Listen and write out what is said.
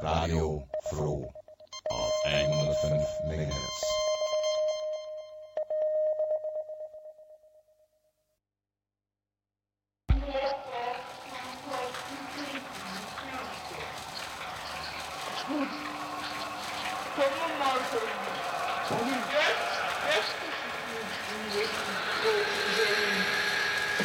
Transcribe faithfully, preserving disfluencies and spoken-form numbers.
Radio Froh auf hundertfünf Megahertz. Gut, können wir mal sehen. Und jetzt, jetzt ist es gut.